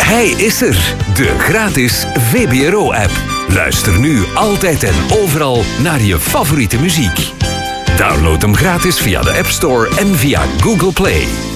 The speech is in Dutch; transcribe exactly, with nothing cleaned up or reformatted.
Hij is er, de gratis V B R O-app. Luister nu altijd en overal naar je favoriete muziek. Download hem gratis via de App Store en via Google Play.